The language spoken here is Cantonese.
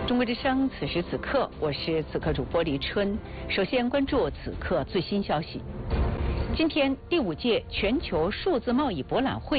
中国之声，此时此刻，我是此刻主播黎春。首先关注此刻最新消息。今天，第5届全球数字贸易博览会